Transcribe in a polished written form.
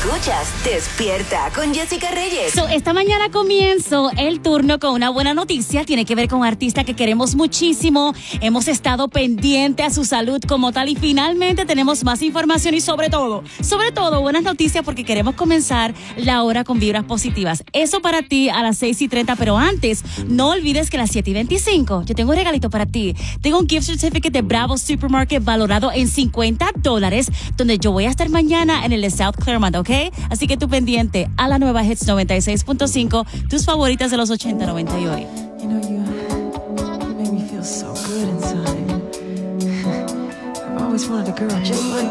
Escuchas Despierta con Jessica Reyes. Esta mañana comienzo el turno con una buena noticia. Tiene que ver con un artista que queremos muchísimo. Hemos estado pendiente a su salud como tal y finalmente tenemos más información y sobre todo, buenas noticias porque queremos comenzar la hora con vibras positivas. Eso para ti a las 6:30, pero antes, no olvides que a las 7:25 yo tengo un regalito para ti. Tengo un gift certificate de Bravo Supermarket valorado en $50, donde yo voy a estar mañana en el de South Claremont, ¿ok? Así que tú pendiente a la nueva Hits 96.5, tus favoritas de los 80, 90 y hoy. You know, you make me feel so good inside. I've always wanted a girl just like